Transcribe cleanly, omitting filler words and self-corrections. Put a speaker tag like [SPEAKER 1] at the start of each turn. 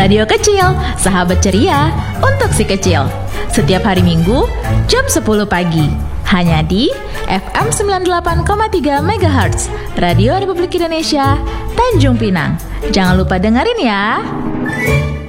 [SPEAKER 1] Radio Kecil, sahabat ceria untuk si kecil. Setiap hari Minggu, jam 10 pagi. Hanya di FM 98,3 MHz, Radio Republik Indonesia, Tanjung Pinang. Jangan lupa dengerin ya.